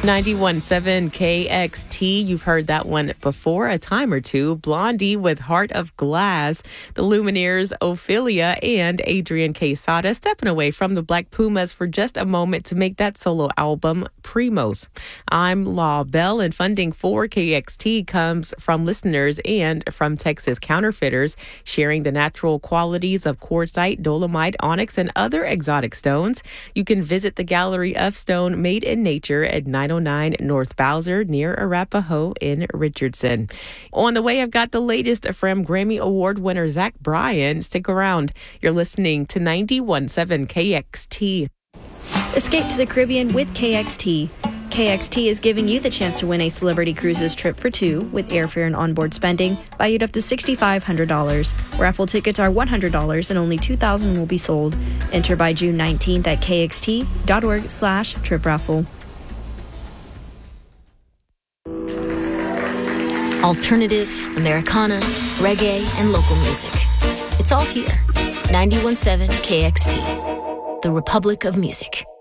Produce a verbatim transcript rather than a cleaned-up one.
ninety-one point seven K X T. You've heard that one before a time or two. Blondie with Heart of Glass. The Lumineers, Ophelia, and Adrian Quesada stepping away from the Black Pumas for just a moment to make that solo album, Primos. I'm Law Bell, and funding for K X T comes from listeners and from Texas counterfeiters, sharing the natural qualities of quartzite, dolomite, onyx, and other exotic stones. You can visit the Gallery of Stone Made in Nature at nine oh nine North Bowser near Arapahoe in Richardson. On the way, I've got the latest from Grammy Award winner Zach Bryan. Stick around. You're listening to ninety-one point seven K X T. Escape to the Caribbean with K X T. K X T is giving you the chance to win a Celebrity Cruises trip for two with airfare and onboard spending valued up to six thousand five hundred dollars. Raffle tickets are one hundred dollars and only two thousand will be sold. Enter by June nineteenth at kxt.org slash trip raffle. Alternative, Americana, reggae, and local music. It's all here. ninety-one point seven K X T, the Republic of Music.